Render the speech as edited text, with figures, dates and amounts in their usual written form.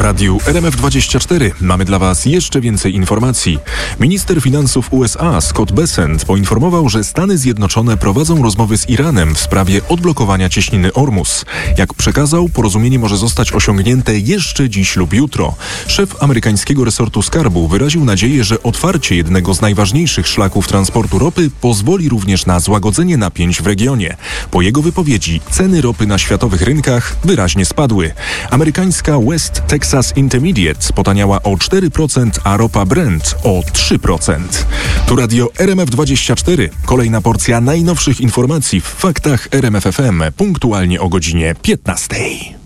Radiu RMF24 mamy dla Was jeszcze więcej informacji. Minister finansów USA Scott Bessent poinformował, że Stany Zjednoczone prowadzą rozmowy z Iranem w sprawie odblokowania cieśniny Ormus. Jak przekazał, porozumienie może zostać osiągnięte jeszcze dziś lub jutro. Szef amerykańskiego resortu skarbu wyraził nadzieję, że otwarcie jednego z najważniejszych szlaków transportu ropy pozwoli również na złagodzenie napięć w regionie. Po jego wypowiedzi ceny ropy na światowych rynkach wyraźnie spadły. Amerykańska West Texas Intermediate potaniała o 4%, a ropa Brent o 3%. Tu Radio RMF24. Kolejna porcja najnowszych informacji w faktach RMF FM punktualnie o godzinie 15.